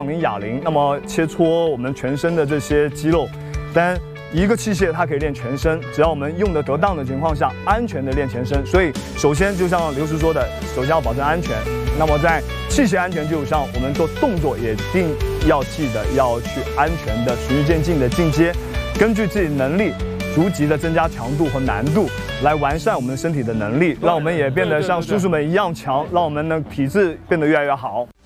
哑铃，那么切磋我们全身的这些肌肉。当然，一个器械它可以练全身，只要我们用的得当的情况下，安全的练全身。所以，首先就像刘师说的，首先要保证安全。那么在器械安全基础上，我们做动作也一定要记得要去安全的循序渐进的进阶，根据自己能力逐级的增加强度和难度，来完善我们身体的能力，让我们也变得像叔叔们一样强，让我们的体质变得越来越好。